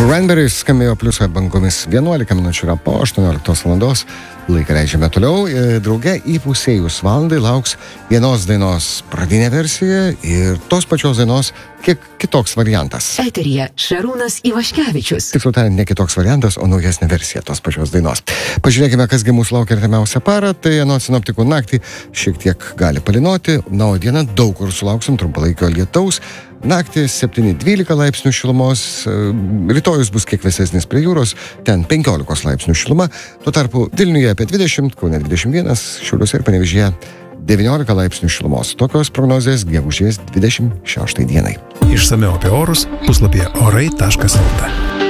Cranberries skambėjo pliuso bangomis 11 minučių yra po 18 valandos. Laiką leidžiame toliau. Drauge įpusėjus valandai lauks vienos dainos pradinė versija ir tos pačios dainos kiek kitoks variantas. Eteryje Šarūnas Ivaškevičius. Tiksliau tariant, ne kitoks variantas, o naujesnė versija tos pačios dainos. Pažiūrėkime, kasgi mūsų laukia artimiausią parą. Tai anot sinoptikų naktį šiek tiek gali palinoti, na o dieną daug kur sulauksim trumpalaikio lietaus. Naktį 7-12 laipsnių šilumos, rytojus bus kiek vėsesnis prie jūros, ten 15 laipsnių šiluma, tuo tarpu Vilniuje apie 20, Kaune 21, Šiauliuose ir Panevėžyje 19 laipsnių šilumos. Tokios prognozės gegužės 26 dienai. Išsamiau apie orus puslapyje orai.lt.